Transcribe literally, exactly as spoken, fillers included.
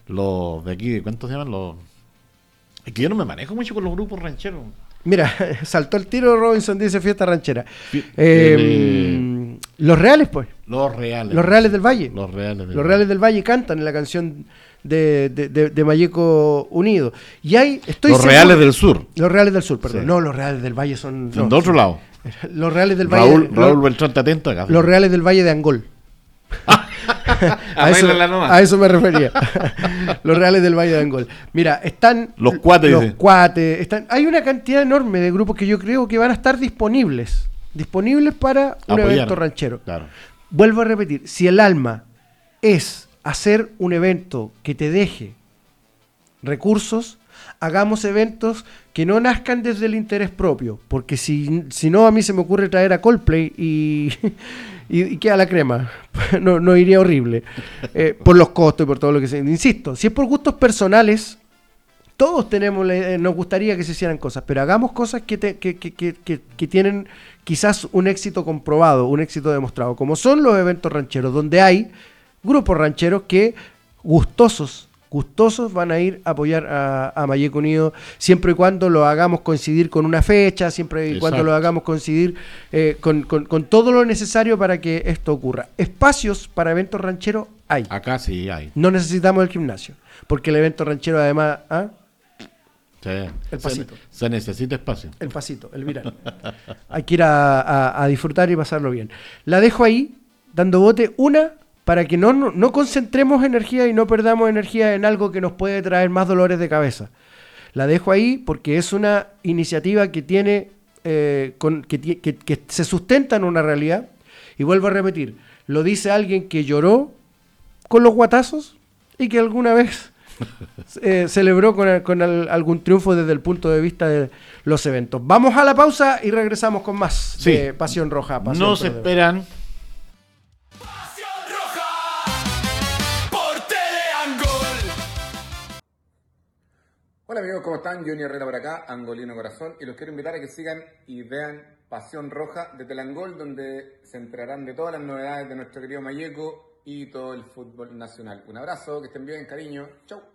los de aquí, ¿cuántos se llaman? Los... Es que yo no me manejo mucho con los grupos rancheros. Mira, saltó el tiro Robinson, dice fiesta ranchera. Pi- Eh, el- los Reales, pues. Los Reales. Los Reales del Valle. Los Reales del Los Reales del Valle cantan en la canción de, de, de, de Mayeco Unido. Y hay, estoy Los seguro- Reales del Sur. Los Reales del Sur, perdón. Sí. No, los Reales del Valle son... Son no, de otro sí. lado. Los Reales del Valle... Raúl, los- Raúl Beltrán, te atento acá. Los Reales del Valle de Angol. a, eso, Arréglala nomás. a eso me refería. Los Reales del Valle de Angol. Mira, están Los cuates, los dice. cuates, están, hay una cantidad enorme de grupos que yo creo que van a estar disponibles, disponibles para un Apoyar. evento ranchero. Claro. Vuelvo a repetir, si el alma es hacer un evento que te deje recursos, hagamos eventos que no nazcan desde el interés propio, porque si, si no, a mí se me ocurre traer a Coldplay y, y, y queda la crema. No, no iría horrible, eh, por los costos y por todo lo que se... Insisto, si es por gustos personales, todos tenemos, eh, nos gustaría que se hicieran cosas, pero hagamos cosas que, te, que, que, que, que, que tienen quizás un éxito comprobado, un éxito demostrado, como son los eventos rancheros, donde hay grupos rancheros que gustosos, gustosos van a ir a apoyar a, a Mayeco Unido, siempre y cuando lo hagamos coincidir con una fecha, siempre y Exacto. cuando lo hagamos coincidir eh, con, con, con todo lo necesario para que esto ocurra. Espacios para eventos rancheros hay. Acá sí hay. No necesitamos el gimnasio, porque el evento ranchero además... ¿ah? Sí. El pasito. Se, se necesita espacio. El pasito, el viral. Hay que ir a, a- a disfrutar y pasarlo bien. La dejo ahí, dando bote, una, para que no, no, no concentremos energía y no perdamos energía en algo que nos puede traer más dolores de cabeza. La dejo ahí porque es una iniciativa que tiene, eh, con, que, ti- que- que se sustenta en una realidad. Y vuelvo a repetir, lo dice alguien que lloró con los guatazos y que alguna vez... Eh, celebró con, con al- algún triunfo desde el punto de vista de los eventos. Vamos a la pausa y regresamos con más Sí. de Pasión Roja. Pasión No se Perdedora. esperan. Pasión Roja por Teleangol. Hola amigos, ¿cómo están? Johnny Herrera por acá, Angolino Corazón, y los quiero invitar a que sigan y vean Pasión Roja de Telangol, donde se enterarán de todas las novedades de nuestro querido Mayeco y todo el fútbol nacional. Un abrazo, que estén bien, cariño, chau.